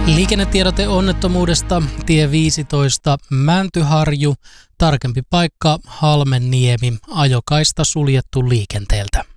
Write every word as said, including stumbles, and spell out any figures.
Liikennetiedote onnettomuudesta tie viisitoista Mäntyharju, tarkempi paikka Halmenniemi, ajokaista suljettu liikenteeltä.